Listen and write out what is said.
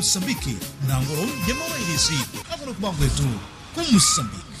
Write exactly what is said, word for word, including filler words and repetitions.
Moçambique, na ngoro ya mawairis, agora com o Bagletu, com Moçambique.